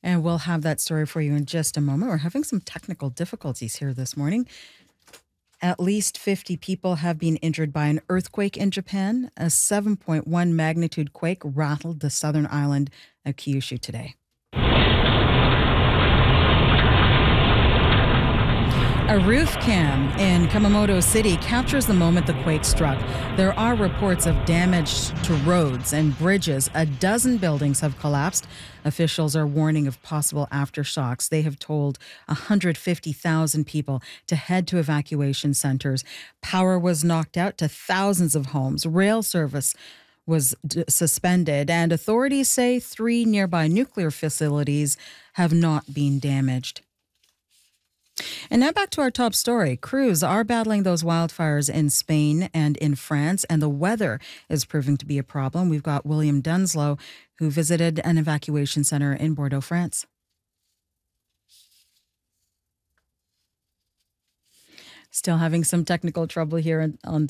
And we'll have that story for you in just a moment. We're having some technical difficulties here this morning. At least 50 people have been injured by an earthquake in Japan. A 7.1 magnitude quake rattled the southern island of Kyushu today. A roof cam in Kumamoto City captures the moment the quake struck. There are reports of damage to roads and bridges. A dozen buildings have collapsed. Officials are warning of possible aftershocks. They have told 150,000 people to head to evacuation centers. Power was knocked out to thousands of homes. Rail service was suspended, and authorities say 3 nearby nuclear facilities have not been damaged. And now back to our top story. Crews are battling those wildfires in Spain and in France, and the weather is proving to be a problem. We've got William Dunslow, who visited an evacuation center in Bordeaux, France. Still having some technical trouble here on